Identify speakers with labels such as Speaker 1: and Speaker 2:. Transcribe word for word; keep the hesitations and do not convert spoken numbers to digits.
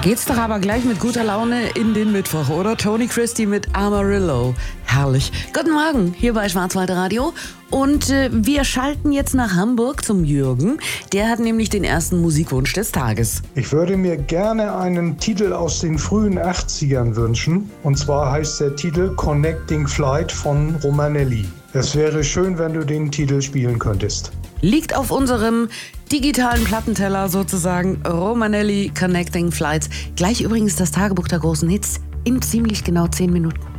Speaker 1: geht's doch aber gleich mit guter Laune in den Mittwoch, oder? Tony Christie mit Amarillo. Herrlich. Guten Morgen, hier bei Schwarzwaldradio. Und äh, wir schalten jetzt nach Hamburg zum Jürgen. Der hat nämlich den ersten Musikwunsch des Tages.
Speaker 2: Ich würde mir gerne einen Titel aus den frühen achtzigern wünschen. Und zwar heißt der Titel Connecting Flight von Romanelli. Es wäre schön, wenn du den Titel spielen könntest.
Speaker 1: Liegt auf unserem digitalen Plattenteller sozusagen. Romanelli Connecting Flights. Gleich übrigens das Tagebuch der großen Hits in ziemlich genau zehn Minuten.